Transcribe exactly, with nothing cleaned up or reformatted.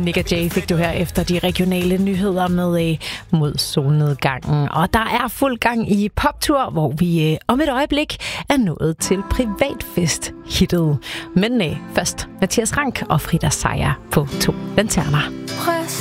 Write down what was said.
Nick Jay fik du her efter de regionale nyheder med øh, mod solnedgangen. Og der er fuld gang i poptur, hvor vi øh, om et øjeblik er nået til privatfest-hittet. Men øh, først Mathias Rank og Frida Seier på To Lanterner.